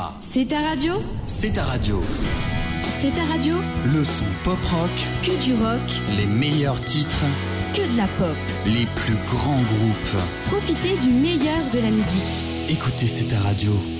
ça. C'est ta radio ? C'est ta radio. C'est ta radio ? Le son pop-rock. Que du rock. Les meilleurs titres. Que de la pop. Les plus grands groupes. Profitez du meilleur de la musique. Écoutez, c'est ta radio.